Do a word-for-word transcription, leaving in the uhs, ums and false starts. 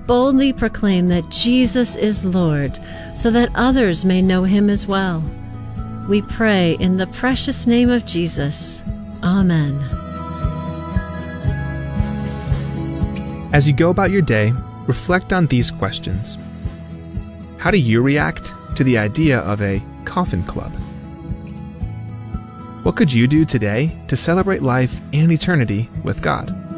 boldly proclaim that Jesus is Lord, so that others may know him as well. We pray in the precious name of Jesus. Amen. As you go about your day, reflect on these questions. How do you react to the idea of a coffin club? What could you do today to celebrate life and eternity with God?